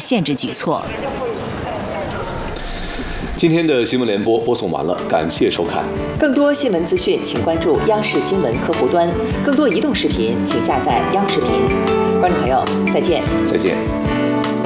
限制举措。 今天的新闻联播播送完了，感谢收看。 更多新闻资讯，请关注央视新闻客户端；更多移动视频，请下载央视频。观众朋友，再见。 再见。